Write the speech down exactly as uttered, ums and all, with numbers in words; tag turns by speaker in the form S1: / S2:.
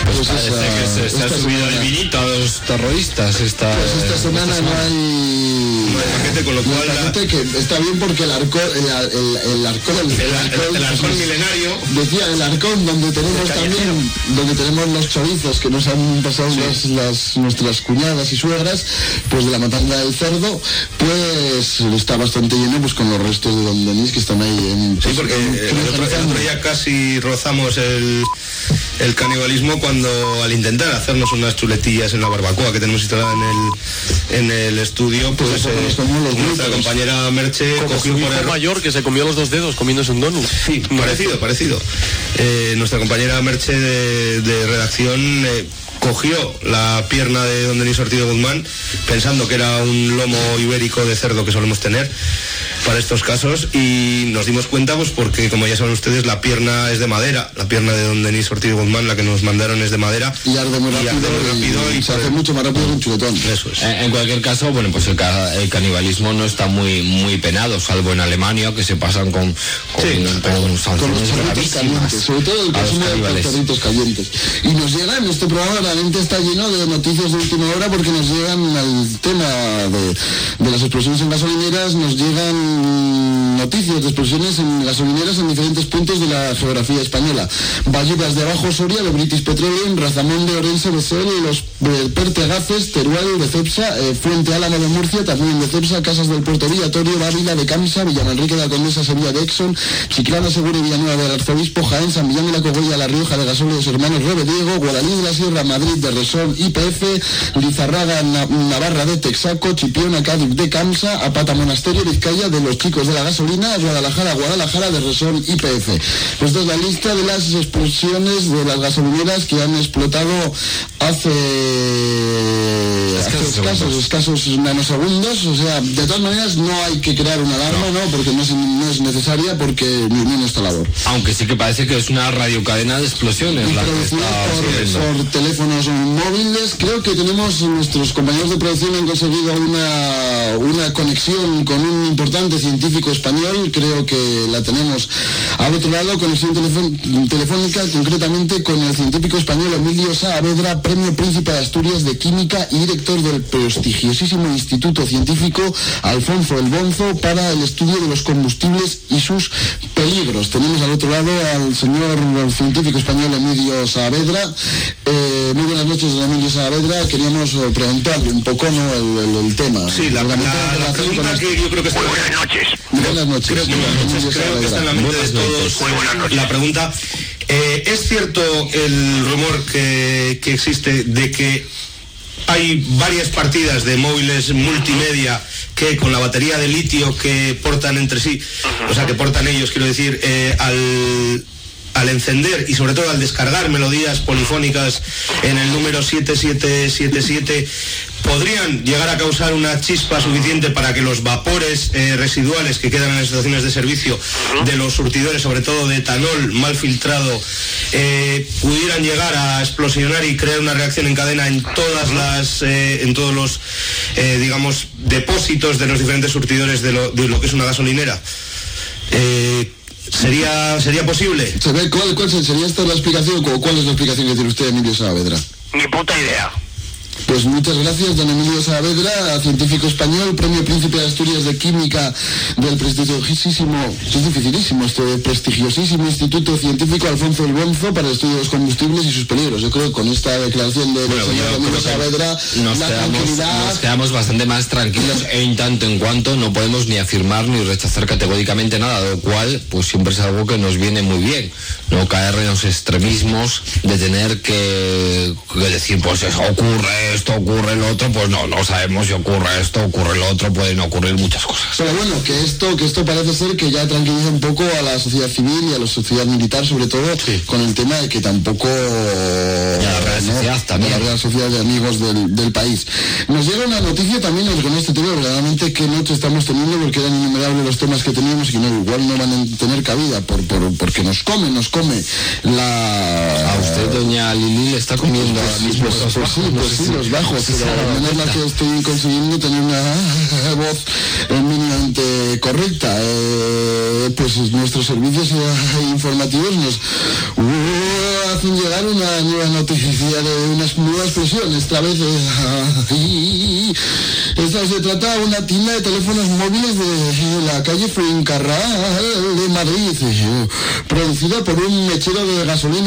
S1: Pues parece esa, que se, se ha subido semana, el vinito a los terroristas. Esta,
S2: pues esta semana esta no hay...
S3: No hay paquete, con lo cual...
S2: No hay paquete, que está bien porque el arcón... El, el, el arcón...
S3: El, el, el, el arcón pues, milenario...
S2: Decía, el arcón, donde tenemos también... Donde tenemos los chorizos que nos han pasado sí. las, las, nuestras cuñadas y suegras, pues de la matanza del cerdo, pues está bastante lleno pues con los restos de Don Denis que están ahí en...
S3: Sí, porque en, el, otro, el otro día casi rozamos el, el canibalismo cuando al intentar hacernos unas chuletillas en la barbacoa que tenemos instalada en el, en el estudio, pues, pues eh, nuestra grutos. compañera Merche
S1: como
S3: cogió
S1: su
S3: por
S1: hijo mayor que se comió los dos dedos comiéndose un donut.
S3: Sí, parecido, parecido. Eh, nuestra compañera Merche de, de redacción eh, cogió la pierna de Don Denis Ortiz de Guzmán pensando que era un lomo ibérico de cerdo que solemos tener para estos casos, y nos dimos cuenta pues porque, como ya saben ustedes, la pierna es de madera, la pierna de Don Denis Ortiz de Guzmán, la que nos mandaron es de madera
S2: y arde muy rápido, y, arde muy rápido y, y se hace mucho más rápido que un chuletón.
S3: Eso es.
S1: En, en cualquier caso, bueno, pues el, ca el canibalismo no está muy muy penado, salvo en Alemania, que se pasan con con,
S2: sí,
S1: con sanciones
S2: gravísimas, sobre todo el consumo de perritos calientes. Y nos llegan, este programa realmente está lleno de noticias de última hora, porque nos llegan al tema de, de las explosiones en gasolineras, nos llegan noticias de explosiones en gasolineras en diferentes puntos de la geografía española. Vallecas de Abajo, Soria, de British Petroleum, Razamón de Orense, de Sel, los eh, Pertegaces, Teruel, de Cepsa, eh, Fuente Álamo de Murcia, también de Cepsa, Casas del Puerto Villatorio, Bávila de Camisa, Villamanrique de la Condesa, Sevilla de Exxon, Chiclana, Segura y Villanueva del Arzobispo, Jaén, San Millán de la Cogolla, La Rioja de Gasol de los Hermanos Rebediego, Guadalí de la Sierra, Madrid de Resol, I P F, Lizarraga, Na Navarra de Texaco, Chipiona, Cádiz de Camsa, Apata Monasterio, Vizcaya de los Chicos de la Gasolina, Guadalajara, Guadalajara de Resol, I P F. Pues esta es la lista de las explosiones de las gasolineras que han explotado hace, hace escasos, escasos nanosegundos. O sea, de todas maneras no hay que crear una alarma, ¿no? ¿no? Porque no es, no es necesaria, porque ni no está labor.
S1: Aunque sí que parece que es una radiocadena de explosiones la que está
S2: por, por teléfonos móviles. Creo que tenemos, nuestros compañeros de producción han conseguido una, una conexión con un importante científico español, creo que la tenemos al otro lado, conexión telefónica, concretamente con el científico español Emilio Saavedra, Premio Príncipe de Asturias de Química y director del prestigiosísimo Instituto Científico Alfonso el Bonzo para el estudio de los combustibles y sus peligros. Tenemos al otro lado al señor el científico español Emilio Saavedra. Eh, muy buenas noches, don Emilio Saavedra. Queríamos eh, preguntarle un poco, ¿no?, el, el, el tema.
S3: Sí, la, la, la, la pregunta que yo creo que está...
S4: Muy buenas noches.
S2: Buenas noches.
S3: Creo, buenas noches. Creo que está en la mente de todos la pregunta. Eh, ¿Es cierto el rumor que, que existe de que hay varias partidas de móviles multimedia que con la batería de litio que portan entre sí, o sea, que portan ellos, quiero decir, eh, al... al encender y sobre todo al descargar melodías polifónicas en el número siete siete siete siete, podrían llegar a causar una chispa suficiente para que los vapores eh, residuales que quedan en las estaciones de servicio de los surtidores, sobre todo de etanol mal filtrado, eh, pudieran llegar a explosionar y crear una reacción en cadena en todas las eh, en todos los eh, digamos depósitos de los diferentes surtidores de lo, de lo que es una gasolinera? Eh, ¿Sería, ¿Sería posible?
S2: ¿Cuál, cuál sería esta la explicación? ¿Cuál es la explicación que tiene usted, Emilio Saavedra?
S4: Ni puta idea.
S2: Pues muchas gracias, don Emilio Saavedra, científico español, Premio Príncipe de Asturias de Química del prestigiosísimo, es dificilísimo, este prestigiosísimo Instituto Científico Alfonso el Bonzo para el estudio de los combustibles y sus peligros. Yo creo que con esta declaración de
S1: bueno,
S2: señor Emilio Saavedra,
S1: nos
S2: la
S1: quedamos,
S2: tranquilidad...
S1: nos quedamos bastante más tranquilos en tanto en cuanto no podemos ni afirmar ni rechazar categóricamente nada, lo cual pues siempre es algo que nos viene muy bien, no caer en los extremismos de tener que, que decir pues eso ocurre, esto ocurre lo otro, pues no, no sabemos si ocurre esto, ocurre lo otro, pueden ocurrir muchas cosas.
S2: Pero bueno, que esto, que esto parece ser que ya tranquiliza un poco a la sociedad civil y a la sociedad militar, sobre todo, sí, con el tema de que tampoco...
S1: Y a la Real
S2: ¿no?
S1: Sociedad también.
S2: A la Real Sociedad de Amigos del, del país. Nos llega una noticia también con este tema, verdaderamente qué noche estamos teniendo, porque eran innumerables los temas que teníamos y que no, igual no van a tener cabida, por, por, porque nos come, nos come la...
S1: A usted, doña Lili, le está comiendo
S2: pues,
S1: ahora mismo
S2: pues,
S1: los
S2: pues,
S1: bajos,
S2: sí,
S1: no
S2: pues
S1: sé
S2: sí,
S1: si,
S2: los bajos,
S1: si
S2: pero al menos la que estoy consiguiendo tener una voz mínimamente correcta. Eh, pues nuestros servicios eh, informativos nos uh, hacen llegar una nueva noticia de una nueva explosión, esta vez eh, esta se trata de una tienda de teléfonos móviles de la calle Fuencarral de Madrid, eh, producida por un mechero de gasolina